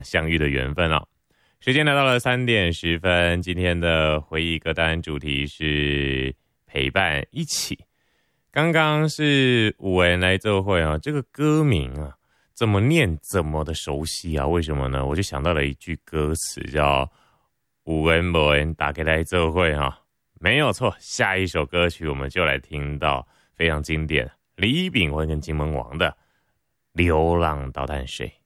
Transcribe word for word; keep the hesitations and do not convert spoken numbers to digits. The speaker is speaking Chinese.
相遇的缘分哦。时间来到了三点十分，今天的回忆歌单主题是陪伴一起。刚刚是五文来奏会啊，这个歌名啊，怎么念怎么的熟悉啊？为什么呢？我就想到了一句歌词叫五文五文打给来奏会啊，没有错。下一首歌曲我们就来听到非常经典李炳辉跟金门王的《流浪到淡水》。